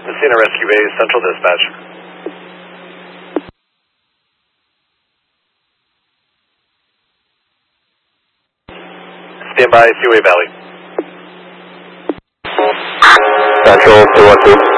Messina Rescue Base, Central Dispatch. Stand by, Seaway Valley. Central 212.